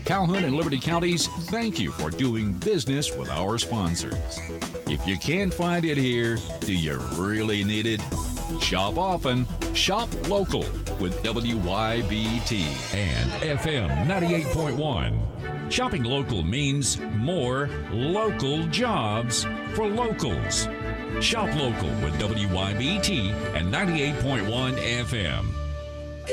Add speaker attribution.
Speaker 1: Calhoun and Liberty Counties, thank you for doing business with our sponsors. If you can't find it here, do you really need it? Shop often, shop local with WYBT
Speaker 2: and FM 98.1. Shopping local means more local jobs for locals. Shop local with WYBT and 98.1 FM.